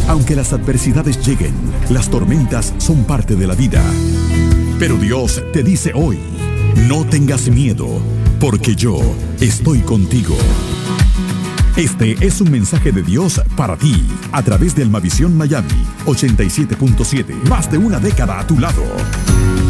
Aunque las adversidades lleguen, las tormentas son parte de la vida. Pero Dios te dice hoy, no tengas miedo, porque yo estoy contigo. Este es un mensaje de Dios para ti, a través de Almavisión Miami 87.7, más de una década a tu lado.